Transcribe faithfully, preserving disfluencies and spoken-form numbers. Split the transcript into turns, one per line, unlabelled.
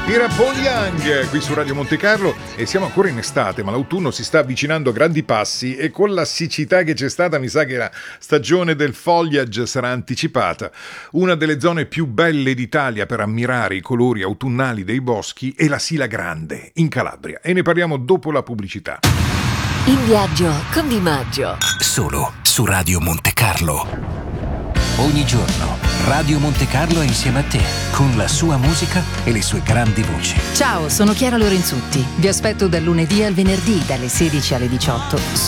Era Paul Young qui su Radio Monte Carlo e siamo ancora in estate, ma l'autunno si sta avvicinando a grandi passi e con la siccità che c'è stata mi sa che la stagione del foliage sarà anticipata. Una delle zone più belle d'Italia per ammirare i colori autunnali dei boschi è la Sila Grande, in Calabria, e ne parliamo dopo la pubblicità.
In viaggio con Di Maggio.
Solo su Radio Monte Carlo. Ogni giorno Radio Monte Carlo è insieme a te, con la sua musica e le sue grandi voci.
Ciao, sono Chiara Lorenzutti. Vi aspetto dal lunedì al venerdì dalle sedici alle diciotto